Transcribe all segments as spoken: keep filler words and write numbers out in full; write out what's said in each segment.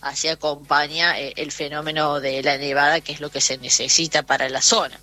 así acompaña eh, el fenómeno de la nevada, que es lo que se necesita para la zona.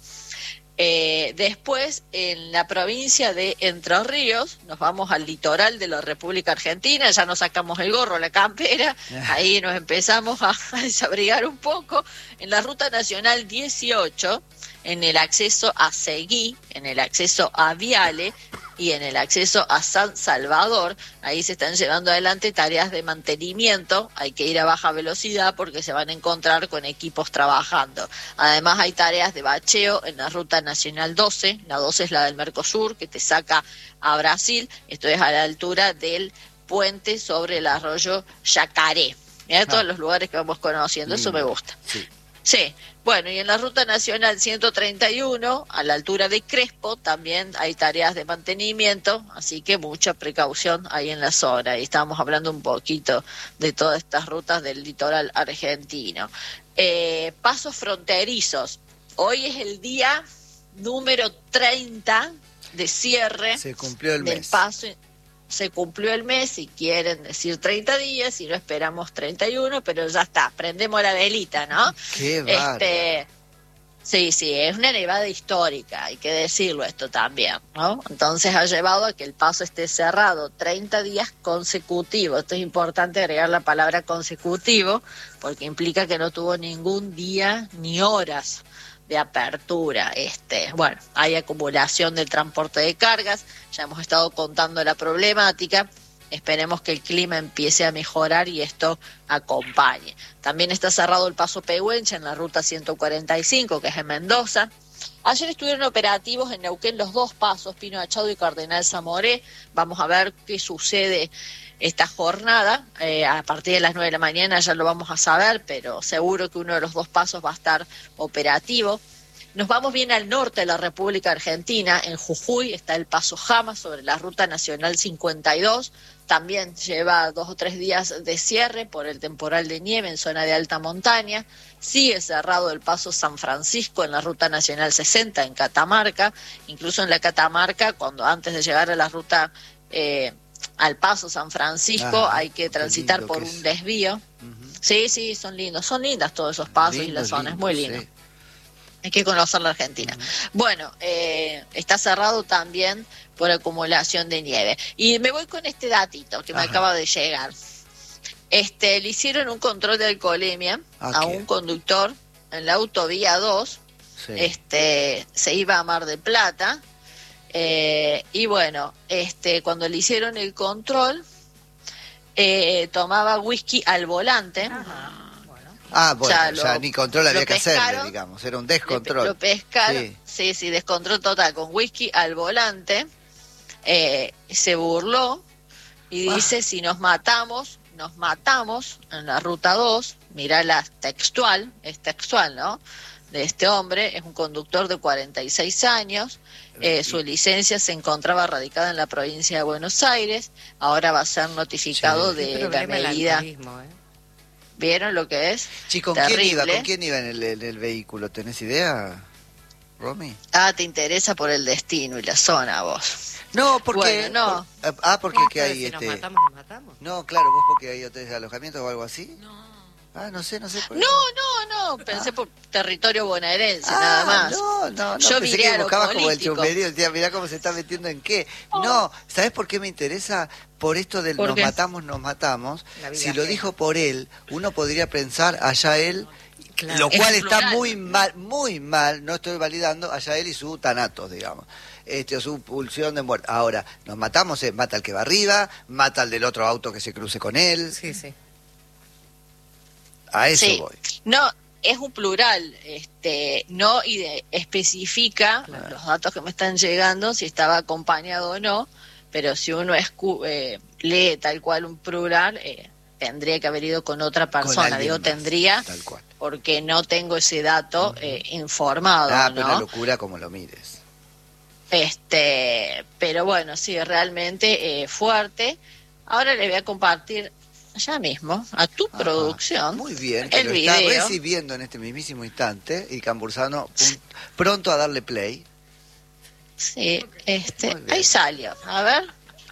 Eh, después, en la provincia de Entre Ríos, nos vamos al litoral de la República Argentina, ya nos sacamos el gorro, la campera, ahí nos empezamos a, a desabrigar un poco. En la Ruta Nacional dieciocho, en el acceso a Seguí, en el acceso a Viale y en el acceso a San Salvador, ahí se están llevando adelante tareas de mantenimiento, hay que ir a baja velocidad porque se van a encontrar con equipos trabajando. Además hay tareas de bacheo en la Ruta Nacional doce, la doce es la del Mercosur, que te saca a Brasil, esto es a la altura del puente sobre el arroyo Yacaré. Mirá, ah. todos los lugares que vamos conociendo, eso me gusta. Sí. Sí, bueno, y en la Ruta Nacional ciento treinta y uno, a la altura de Crespo, también hay tareas de mantenimiento, así que mucha precaución ahí en la zona. Y estamos hablando un poquito de todas estas rutas del litoral argentino. Eh, pasos fronterizos. Hoy es el día número treinta de cierre. Se cumplió el del mes. paso. Se cumplió el mes, si quieren decir treinta días, si no esperamos treinta y uno, pero ya está, prendemos la velita, ¿no? Qué bárbaro. Este, sí, sí, es una nevada histórica, hay que decirlo esto también, ¿no? Entonces ha llevado a que el paso esté cerrado treinta días consecutivos. Esto es importante agregar la palabra consecutivo, porque implica que no tuvo ningún día ni horas de apertura. Este, bueno, hay acumulación del transporte de cargas, ya hemos estado contando la problemática, esperemos que el clima empiece a mejorar y esto acompañe. También está cerrado el paso Pehuenche en la ruta ciento cuarenta y cinco, que es en Mendoza. Ayer estuvieron operativos en Neuquén los dos pasos, Pino Achado y Cardenal Zamoré. Vamos a ver qué sucede esta jornada, eh, a partir de las nueve de la mañana ya lo vamos a saber, pero seguro que uno de los dos pasos va a estar operativo. Nos vamos bien al norte de la República Argentina, en Jujuy está el paso Jama sobre la Ruta Nacional cincuenta y dos, también lleva dos o tres días de cierre por el temporal de nieve en zona de alta montaña. Sigue cerrado el paso San Francisco en la Ruta Nacional sesenta en Catamarca, incluso en la Catamarca, cuando antes de llegar a la ruta eh, al paso San Francisco, ah, hay que transitar por un desvío. Uh-huh. Sí, sí, son lindos, son lindas todos esos pasos lindo, y la zona, lindo, es muy lindo. Sí. Hay que conocer la Argentina. Uh-huh. Bueno, eh, está cerrado también por acumulación de nieve. Y me voy con este datito que Ajá. me acaba de llegar. Este, le hicieron un control de alcoholemia okay. a un conductor en la autovía dos, sí. este, se iba a Mar del Plata. Eh, y bueno, este, cuando le hicieron el control, eh, tomaba whisky al volante. Ajá, bueno. Ah, bueno, ya, lo, ya ni control había que hacerle, digamos, era un descontrol. Lo pescaron, sí, sí, sí descontrol total, con whisky al volante. Eh, se burló y dice, ah. si nos matamos, nos matamos en la ruta dos. Mirá la textual, es textual, ¿no? De este hombre, es un conductor de cuarenta y seis años, eh, su licencia se encontraba radicada en la provincia de Buenos Aires, ahora va a ser notificado sí, de la medida. ¿Eh? ¿Vieron lo que es? Sí, ¿con quién iba? ¿Con quién iba en el, en el vehículo? ¿Tenés idea, Romy? Ah, te interesa por el destino y la zona, vos. No, porque... Bueno, no. Por, ah, porque no, que hay... Si este... nos matamos, nos matamos. No, claro, vos porque hay hoteles de alojamiento o algo así. No. Ah, no sé, no sé. Por no, no, no, pensé ah. por territorio bonaerense, ah, nada más. No, no, no, yo pensé que buscabas como el chumberío, decía, mirá cómo se está metiendo en qué. Oh. No, ¿sabés por qué me interesa? Por esto del ¿Por nos qué? matamos, nos matamos. Si lo dijo por él, uno podría pensar allá él, claro. lo cual está plural. muy mal, muy mal, no estoy validando, allá él y su tanatos, digamos. Este, o su pulsión de muerte. Ahora, nos matamos, eh, mata al que va arriba, mata al del otro auto que se cruce con él. Sí, sí. A eso sí. voy. No, es un plural, este, no y de, especifica claro. los datos que me están llegando, si estaba acompañado o no, pero si uno escu eh, lee tal cual un plural, eh, tendría que haber ido con otra persona. Con Digo, más, tendría, tal cual. Porque no tengo ese dato uh-huh. eh, informado. Ah, ¿no? pero una locura como lo mires. Este, pero bueno, sí, realmente eh, fuerte. Ahora le voy a compartir ya mismo a tu Ajá, producción muy bien, que el lo video. Está recibiendo en este mismísimo instante y Cambursano pronto a darle play. Sí, este, ahí salió, a ver.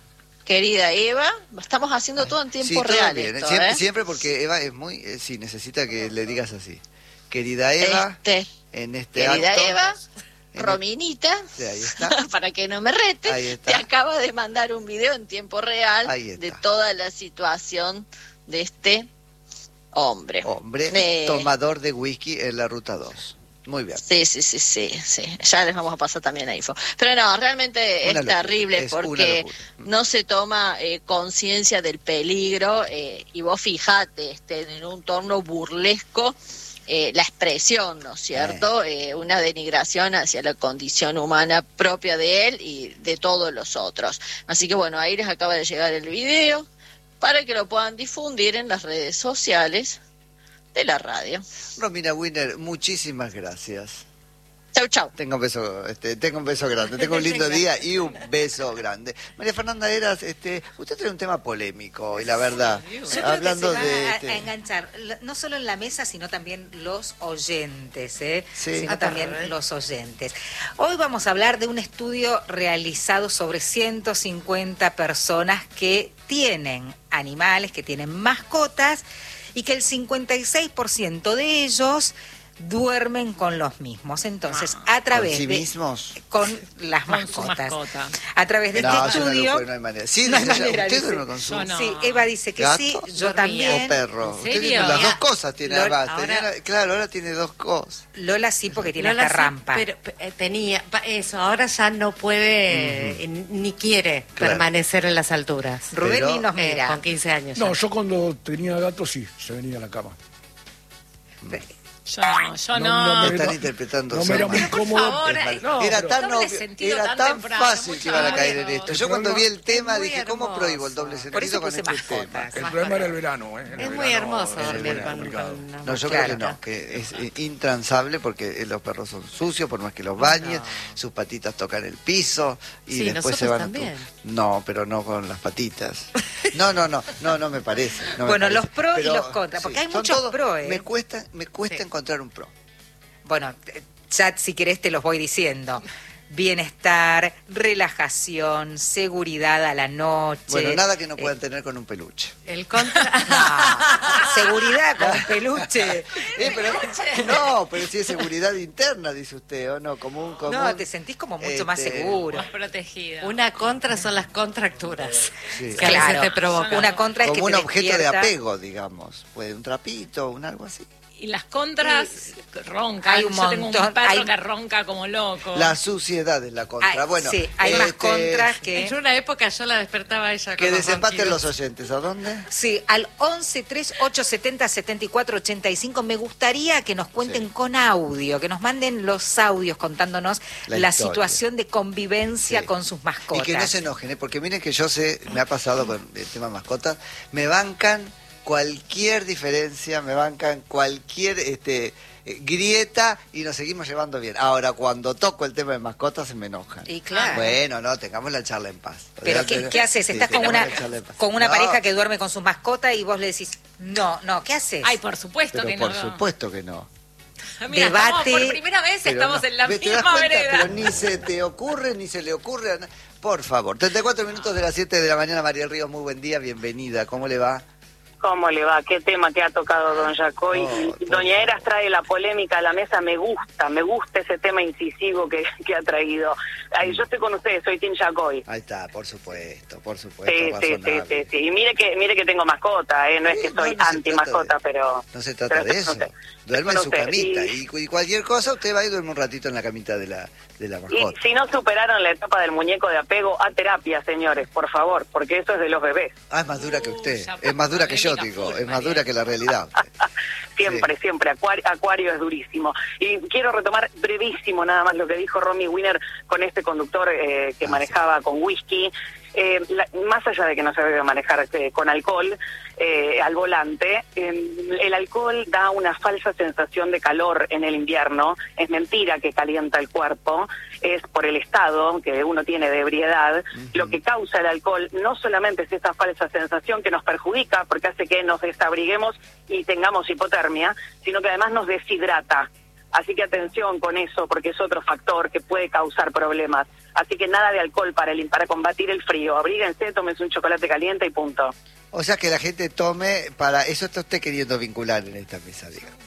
querida Eva, estamos haciendo Ay, todo en tiempo sí, todo real. Bien. Esto, siempre, ¿eh? siempre porque Eva es muy, eh, sí, necesita que le digas así. Querida Eva, este, en este querida acto, Eva, en Rominita, el, sí, ahí está. para que no me rete, Ahí está. te acaba de mandar un video en tiempo real Ahí está. de toda la situación de este hombre. Hombre, Eh, tomador de whisky en la ruta dos. Muy bien. Sí, sí, sí, sí, sí. Ya les vamos a pasar también la info. Pero no, realmente Una es locura, terrible es una porque locura. no se toma eh, conciencia del peligro eh, y vos fijate, este, en un tono burlesco, eh, la expresión, ¿no es cierto? Eh. Eh, una denigración hacia la condición humana propia de él y de todos los otros. Así que bueno, ahí les acaba de llegar el video para que lo puedan difundir en las redes sociales de la radio. Romina Wiener, muchísimas gracias. Chau, chau. Tengo un beso, este, tengo un beso grande, tengo un lindo día y un beso grande. María Fernanda Heras, este, usted trae un tema polémico y la verdad, Yo hablando creo que se de va a, este, a enganchar, no solo en la mesa, sino también los oyentes, ¿eh? Sí. Sino Ah, también ¿eh? los oyentes. Hoy vamos a hablar de un estudio realizado sobre ciento cincuenta personas que tienen animales, que tienen mascotas, y que el cincuenta y seis por ciento de ellos duermen con los mismos. Entonces, a través ¿con sí de mismos? con las Con su mascotas. mascota. A través de No, este es una estudio, locura, no hay manera. Sí, no hay dice ella, manera, usted dice. duerme con su Yo no. sí, Eva dice que ¿Gato? sí, yo Dormía. también. o perro. ¿En Usted serio? tiene las Mira, dos cosas, tiene Lola, además. Tenía ahora- la- claro, ahora tiene dos cosas. Lola sí, porque tiene Lola hasta sí, rampa. Pero eh, tenía, pa- eso, ahora ya no puede, eh, ni quiere Claro. permanecer en las alturas. Rubén pero- y nos Eh, mira. con quince años. No, ya. yo cuando tenía gato sí, se venía a la cama. Yo no, yo No, no. no me- Están no- interpretando no me era muy mal. cómodo. favor, Es mal. no, era pero- tan, doble obvio- sentido era tan tan temprano, fácil mucho que iban a caer en amor. esto. El Yo cuando vi problema- el tema es muy dije, ¿cómo hermoso. prohíbo el doble Por eso sentido con puse este mascotas. tema? El Más problema para- era el verano, ¿eh? En el Es muy verano hermoso es dormir muy con, complicado. con una No, yo Claro. creo que no, que es eh, intransable porque eh, los perros son sucios, por más que los bañes, sus patitas tocan el piso y Sí, después se nosotros van a también. tu... No, pero no con las patitas. No, no, no, no, no me parece. no me Bueno, parece. los pros y Pero, los contras, porque hay son muchos todos- pros, ¿eh? Me cuesta, me cuesta Sí. encontrar un pro. Bueno, eh, ya si querés te los voy diciendo. Bienestar, relajación, seguridad a la noche. Bueno, nada que no eh, puedan tener con un peluche. El contra. no, seguridad con un peluche. Eh, pero, no, pero si es seguridad interna, dice usted, ¿o no? Como un... Como No, un- te sentís como mucho más este, seguro. Más protegida. Una contra son las contracturas Sí. que a veces Claro. te provocan. Una contra es que Como un te objeto de despierta- apego, digamos. Puede un trapito, un algo así. Y las contras roncan. Hay un Yo tengo un montón, perro hay- que ronca como loco. La suciedad es la contra. Hay- bueno, sí, hay más este, contras que... En una época yo la despertaba a ella Que con los desempaten ronquidos. los oyentes. ¿A dónde? Sí, al once tres ocho setenta setenta y cuatro ochenta y cinco. Me gustaría que nos cuenten Sí. con audio, que nos manden los audios contándonos La la, historia. situación de convivencia Sí. con sus Y mascotas. que no se enojen, ¿eh? Porque miren que yo sé, me ha pasado con el tema mascotas, me bancan cualquier diferencia, me bancan cualquier este eh, grieta y nos seguimos llevando bien. Ahora, cuando toco el tema de mascotas, se me enojan. Y claro. Bueno, no, tengamos la charla en paz. Pero O sea, ¿qué, ten- qué haces? sí, Estás con tengamos una, la charla en paz. con una No, pareja que duerme con sus mascotas y vos le decís, no, no, ¿qué haces? Ay, por supuesto Pero que por no. supuesto que no. Mira, Debate. estamos por primera vez Pero estamos no. en la ¿Te das misma cuenta? vereda. Pero ni se te ocurre, ni se le ocurre a na- Por favor, treinta y cuatro minutos de las siete de la mañana, María Ríos, muy buen día, bienvenida. ¿Cómo le va? ¿Cómo le va? ¿Qué tema que ha tocado don Jacoy? Oh, Y Doña Eras trae la polémica a la mesa, me gusta, me gusta ese tema incisivo que, que ha traído. Ay, yo estoy con ustedes, soy Tim Jacoy. Ahí está, por supuesto, por supuesto, Sí, sí, sí, razonable. sí, sí. Y mire que mire que tengo mascota, ¿eh? No es Sí, que no, soy no se anti trata mascota, de- pero... No se trata pero de eso. no sé. Duerme en No su sé, camita y- y, y cualquier cosa usted va y duerme un ratito en la camita de la, de la Y mascota. si no superaron la etapa del muñeco de apego, a terapia, señores, por favor, porque eso es de los bebés. Ah, es más dura que usted, ya, es más dura que yo, polémica digo, full, es más María. dura que la realidad. Siempre, siempre. Acuario, Acuario es durísimo. Y quiero retomar brevísimo nada más lo que dijo Romy Wiener con este conductor eh, que Ah, manejaba con whisky. Eh, la- más allá de que no se debe manejar eh, con alcohol eh, al volante, eh, el alcohol da una falsa sensación de calor en el invierno. Es mentira que calienta el cuerpo, es por el estado que uno tiene de ebriedad. Ujú. Lo que causa el alcohol no solamente es esa falsa sensación que nos perjudica porque hace que nos desabriguemos y tengamos hipotermia, sino que además nos deshidrata. Así que atención con eso, porque es otro factor que puede causar problemas. Así que nada de alcohol para el, para combatir el frío. Abríguense, tómense un chocolate caliente y punto. O sea, que la gente tome para... Eso está usted queriendo vincular en esta mesa, digamos.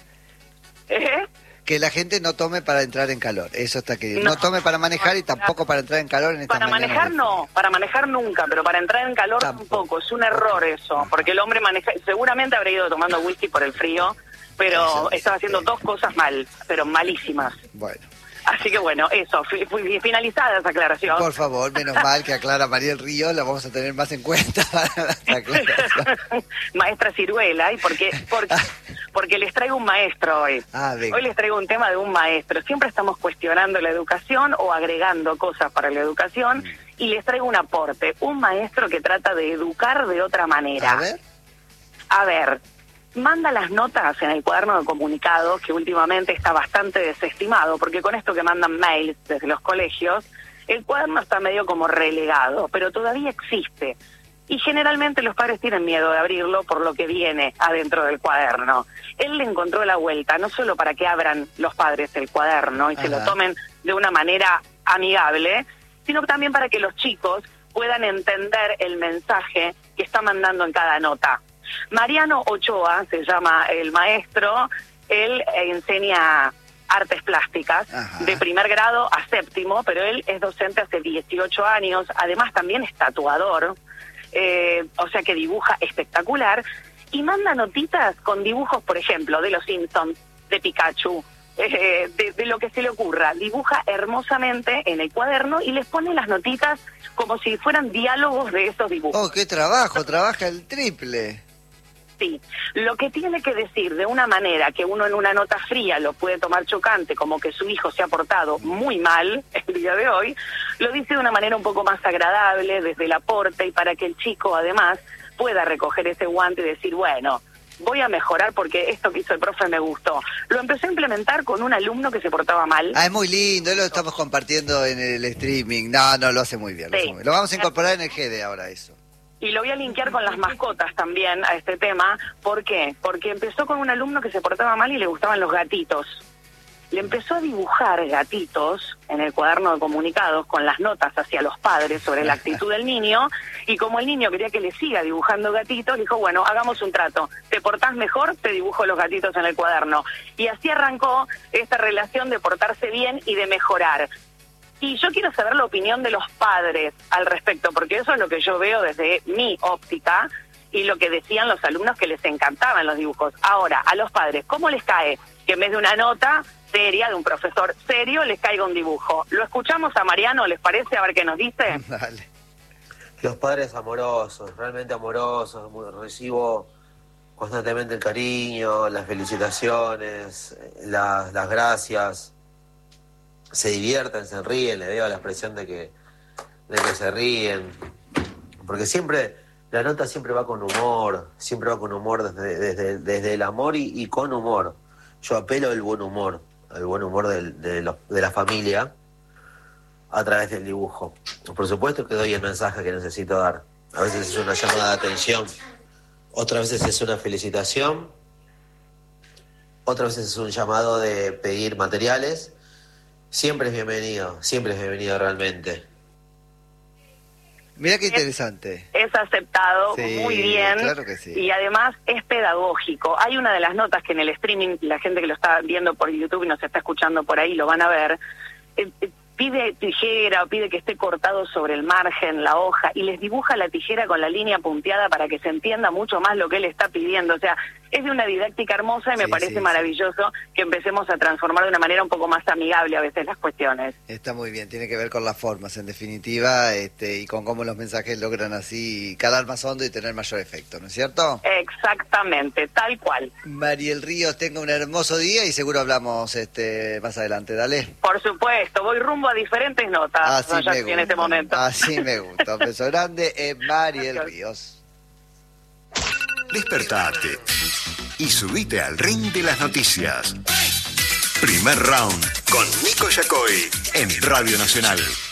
¿Eh? Que la gente no tome para entrar en calor, eso está queriendo. No, no tome para manejar y tampoco para entrar en calor en esta Para manejar no, para manejar nunca, pero para entrar en calor tampoco. tampoco. Es un error eso, porque el hombre maneja, seguramente habrá ido tomando whisky por el frío, pero eso, estaba haciendo dos cosas mal, pero malísimas. Bueno. Así que bueno, eso, fui finalizada esa aclaración. Por favor, menos mal que aclara María del Río, la vamos a tener más en cuenta para la aclaración. Maestra Ciruela, ¿y por qué? Porque, porque les traigo un maestro hoy. Ah, hoy les traigo un tema de un maestro. Siempre estamos cuestionando la educación o agregando cosas para la educación, mm. y les traigo un aporte. Un maestro que trata de educar de otra manera. A ver. A ver. Manda las notas en el cuaderno de comunicados, que últimamente está bastante desestimado, porque con esto que mandan mails desde los colegios, el cuaderno está medio como relegado, pero todavía existe. Y generalmente los padres tienen miedo de abrirlo por lo que viene adentro del cuaderno. Él le encontró la vuelta, no solo para que abran los padres el cuaderno y Ajá. se lo tomen de una manera amigable, sino también para que los chicos puedan entender el mensaje que está mandando en cada nota. Mariano Ochoa se llama el maestro, él enseña artes plásticas Ajá. de primer grado a séptimo, pero él es docente hace dieciocho años, además también es tatuador, eh, o sea que dibuja espectacular, y manda notitas con dibujos, por ejemplo, de los Simpsons, de Pikachu, eh, de, de lo que se le ocurra. Dibuja hermosamente en el cuaderno y les pone las notitas como si fueran diálogos de esos dibujos. ¡Oh, qué trabajo! Trabaja el triple. Sí, lo que tiene que decir de una manera que uno en una nota fría lo puede tomar chocante, como que su hijo se ha portado muy mal el día de hoy, lo dice de una manera un poco más agradable, desde el aporte, y para que el chico además pueda recoger ese guante y decir, bueno, voy a mejorar porque esto que hizo el profe me gustó. Lo empecé a implementar con un alumno que se portaba mal. Ah, es muy lindo, lo estamos compartiendo en el streaming. No, no, lo hace muy bien. Lo, sí. hace muy bien. Lo vamos a incorporar en el G D ahora eso. Y lo voy a linkear con las mascotas también a este tema. ¿Por qué? Porque empezó con un alumno que se portaba mal y le gustaban los gatitos. Le empezó a dibujar gatitos en el cuaderno de comunicados con las notas hacia los padres sobre la actitud del niño, y como el niño quería que le siga dibujando gatitos, dijo, bueno, hagamos un trato, te portás mejor, te dibujo los gatitos en el cuaderno. Y así arrancó esta relación de portarse bien y de mejorar. Y yo quiero saber la opinión de los padres al respecto, porque eso es lo que yo veo desde mi óptica y lo que decían los alumnos que les encantaban los dibujos. Ahora, a los padres, ¿cómo les cae que en vez de una nota seria de un profesor serio les caiga un dibujo? Lo escuchamos a Mariano, ¿les parece? A ver qué nos dice. Dale. Los padres amorosos, realmente amorosos, recibo constantemente el cariño, las felicitaciones, las, las gracias. Se divierten, se ríen, le veo la expresión de que, de que se ríen, porque siempre, la nota siempre va con humor, siempre va con humor desde, desde, desde el amor y, y con humor. Yo apelo al buen humor, al buen humor de, de, los, de la familia a través del dibujo. Por supuesto que doy el mensaje que necesito dar. A veces es una llamada de atención, otras veces es una felicitación, otras veces es un llamado de pedir materiales. Siempre es bienvenido, siempre es bienvenido realmente. Mira qué interesante. Es, es aceptado sí, muy bien, claro que sí. Y además es pedagógico. Hay una de las notas que en el streaming, la gente que lo está viendo por YouTube y nos está escuchando por ahí lo van a ver, eh, eh, pide tijera o pide que esté cortado sobre el margen, la hoja, y les dibuja la tijera con la línea punteada para que se entienda mucho más lo que él está pidiendo. O sea, es de una didáctica hermosa y me sí, parece sí, maravilloso sí. que empecemos a transformar de una manera un poco más amigable a veces las cuestiones. Está muy bien, tiene que ver con las formas, en definitiva, este, y con cómo los mensajes logran así calar más hondo y tener mayor efecto, ¿no es cierto? Exactamente, tal cual. Mariel Ríos, tenga un hermoso día y seguro hablamos este más adelante, dale. Por supuesto, voy rumbo a diferentes notas así no, ya me gusta, en este momento. Así me gusta, un beso grande, eh, Mariel Ríos. Despertate y subite al ring de las noticias. Primer round con Nico Yacoy en Radio Nacional.